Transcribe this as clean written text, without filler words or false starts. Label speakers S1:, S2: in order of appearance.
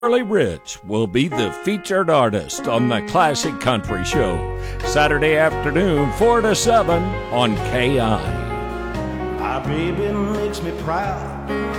S1: Charlie Rich will be the featured artist on the Classic Country Show, Saturday afternoon, 4 to 7 on KI.
S2: My baby makes me proud.